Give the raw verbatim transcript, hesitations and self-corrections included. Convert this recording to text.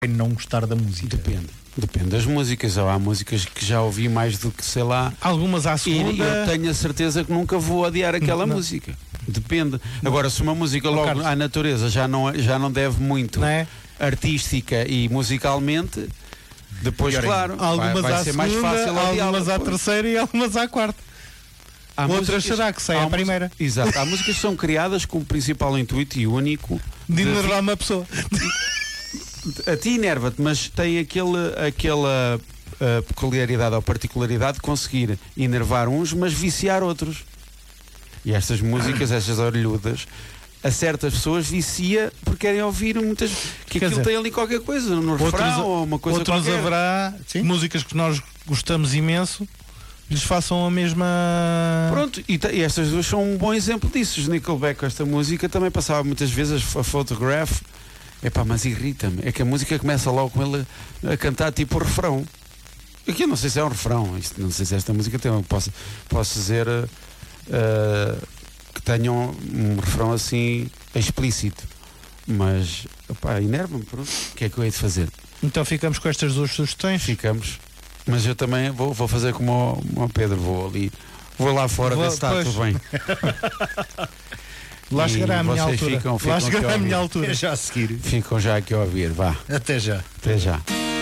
em não gostar da música? Depende. Depende das músicas. Há músicas que já ouvi mais do que, sei lá. Algumas à segunda. E eu tenho a certeza que nunca vou odiar aquela não. música. Depende. Agora, se uma música Oh, logo Carlos. à natureza já não, já não deve muito Não é? artística e musicalmente, depois, Pior claro, vai, Algumas vai à ser segunda, mais fácil odiá-la. algumas à Pois. terceira e algumas à quarta. Há Outras músicas- será que sai há à mús- primeira. Exato. Há músicas que são criadas com o principal intuito e único De de- enervar uma pessoa. a ti enerva-te, mas tem aquele, aquela uh, peculiaridade ou particularidade de conseguir enervar uns, mas viciar outros. E estas músicas, estas orelhudas, a certas pessoas vicia porque querem ouvir muitas. Que Quer aquilo dizer, tem ali qualquer coisa, no Outros, refrão ou uma coisa outros qualquer. haverá músicas que nós gostamos imenso, lhes façam a mesma. Pronto, e, ta- e estas duas são um bom exemplo disso. Os Nickelback com esta música também passava muitas vezes a Photograph. Epá, mas irrita-me. É que a música começa logo com ele a cantar tipo o refrão. Aqui eu não sei se é um refrão. Isto, não sei se esta música tem. Posso, posso dizer uh, uh, que tenham um refrão assim explícito. Mas, epá, enerva-me. Pronto. O que é que eu hei de fazer? Então ficamos com estas duas sugestões. Ficamos. Mas eu também vou, vou fazer como o, o Pedro. Vou ali. Vou lá fora Vou- ver se está pois. tudo bem. Lá E chegará a minha vocês altura. ficam- ficam Lá aqui chegará a a minha ouvir. altura. É já a seguir. Ficam já aqui a ouvir. Vá. Até já. Até já.